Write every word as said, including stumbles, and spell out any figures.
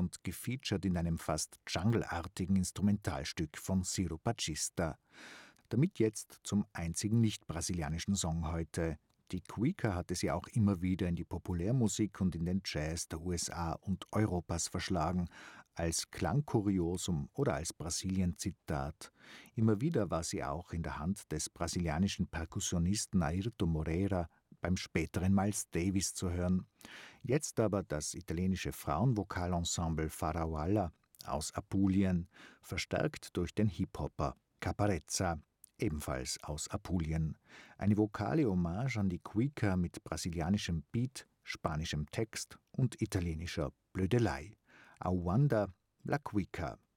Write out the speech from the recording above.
und gefeatured in einem fast jungleartigen Instrumentalstück von Ciro Pachista. Damit jetzt zum einzigen nicht-brasilianischen Song heute. Die Cuica hatte sie auch immer wieder in die Populärmusik und in den Jazz der U S A und Europas verschlagen, als Klangkuriosum oder als Brasilien-Zitat. Immer wieder war sie auch in der Hand des brasilianischen Perkussionisten Airton Moreira, beim späteren Miles Davis zu hören. Jetzt aber das italienische Frauenvokalensemble Farawalla aus Apulien, verstärkt durch den Hip-Hopper Caparezza, ebenfalls aus Apulien. Eine vokale Hommage an die Cuica mit brasilianischem Beat, spanischem Text und italienischer Blödelei. Auanda la Cuica.